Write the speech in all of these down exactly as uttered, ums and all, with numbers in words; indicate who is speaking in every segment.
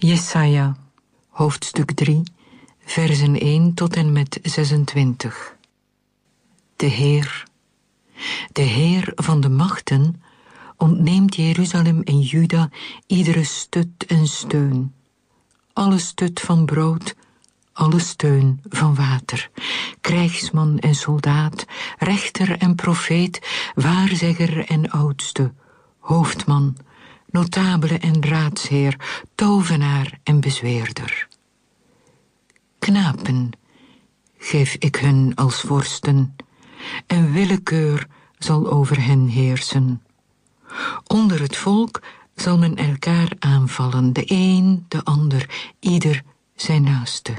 Speaker 1: Jesaja, hoofdstuk drie, versen één tot en met zesentwintig. De Heer, de Heer van de machten, ontneemt Jeruzalem en Juda iedere stut en steun. Alle stut van brood, alle steun van water. Krijgsman en soldaat, rechter en profeet, waarzegger en oudste, hoofdman, notabele en raadsheer, tovenaar en bezweerder. Knapen geef ik hun als vorsten, en willekeur zal over hen heersen. Onder het volk zal men elkaar aanvallen, de een, de ander, ieder zijn naaste.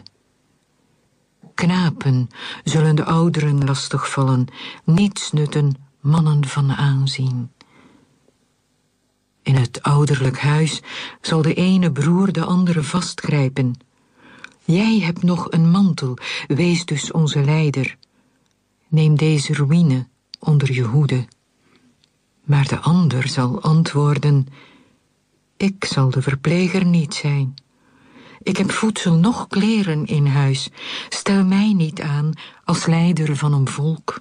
Speaker 1: Knapen zullen de ouderen lastigvallen, niets nutten mannen van aanzien. In het ouderlijk huis zal de ene broer de andere vastgrijpen. Jij hebt nog een mantel, wees dus onze leider. Neem deze ruïne onder je hoede. Maar de ander zal antwoorden, ik zal de verpleger niet zijn. Ik heb voedsel noch kleren in huis. Stel mij niet aan als leider van een volk.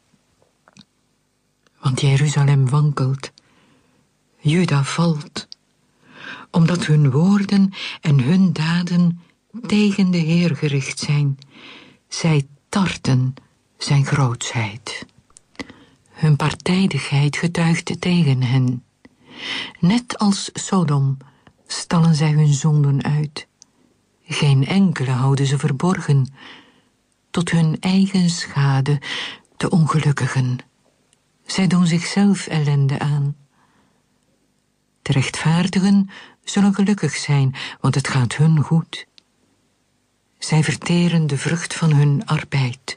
Speaker 1: Want Jeruzalem wankelt, Juda valt, omdat hun woorden en hun daden tegen de Heer gericht zijn. Zij tarten zijn grootsheid. Hun partijdigheid getuigt tegen hen. Net als Sodom stallen zij hun zonden uit. Geen enkele houden ze verborgen, tot hun eigen schade, de ongelukkigen. Zij doen zichzelf ellende aan. De rechtvaardigen zullen gelukkig zijn, want het gaat hun goed. Zij verteren de vrucht van hun arbeid.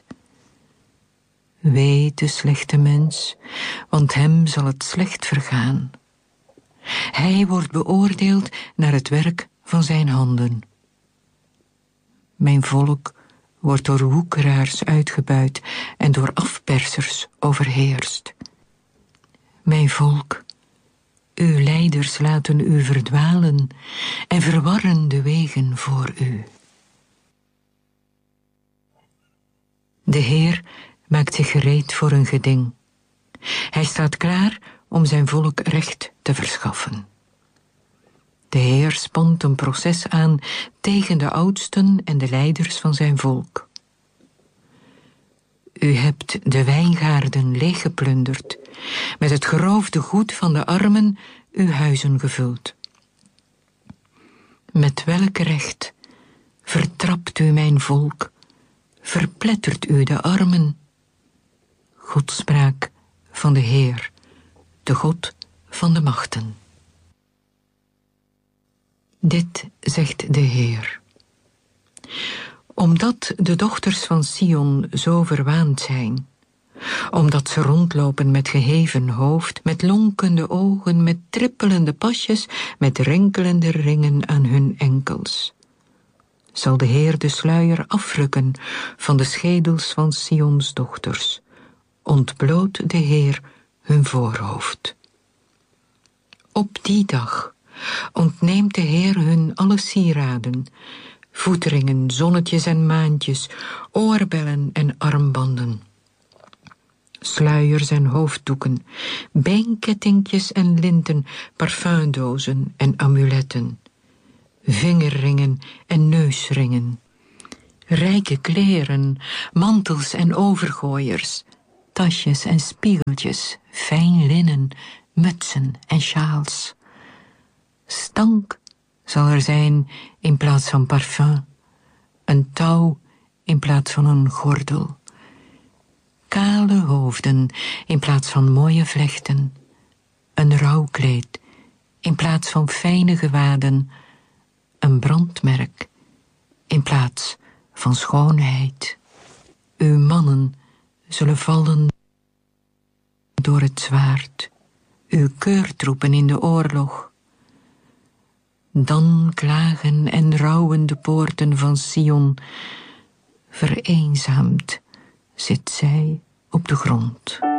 Speaker 1: Wee de slechte mens, want hem zal het slecht vergaan. Hij wordt beoordeeld naar het werk van zijn handen. Mijn volk wordt door woekeraars uitgebuit en door afpersers overheerst. Mijn volk, uw leiders laten u verdwalen en verwarren de wegen voor u. De Heer maakt zich gereed voor een geding. Hij staat klaar om zijn volk recht te verschaffen. De Heer spant een proces aan tegen de oudsten en de leiders van zijn volk. U hebt de wijngaarden leeggeplunderd, met het geroofde goed van de armen uw huizen gevuld. Met welk recht vertrapt u mijn volk, verplettert u de armen? Godspraak van de Heer, de God van de machten. Dit zegt de Heer. Omdat de dochters van Sion zo verwaand zijn, omdat ze rondlopen met geheven hoofd, met lonkende ogen, met trippelende pasjes, met rinkelende ringen aan hun enkels, zal de Heer de sluier afrukken van de schedels van Sions dochters, ontbloot de Heer hun voorhoofd. Op die dag ontneemt de Heer hun alle sieraden, voetringen, zonnetjes en maantjes, oorbellen en armbanden, sluiers en hoofddoeken, beenkettingjes en linten, parfumdozen en amuletten, vingerringen en neusringen, rijke kleren, mantels en overgooiers, tasjes en spiegeltjes, fijn linnen, mutsen en sjaals. Stank zal er zijn in plaats van parfum, een touw in plaats van een gordel, kale hoofden in plaats van mooie vlechten, een rouwkleed in plaats van fijne gewaden, een brandmerk in plaats van schoonheid. Uw mannen zullen vallen door het zwaard, uw keurtroepen in de oorlog. Dan klagen en rouwen de poorten van Sion, vereenzaamd zit zij op de grond.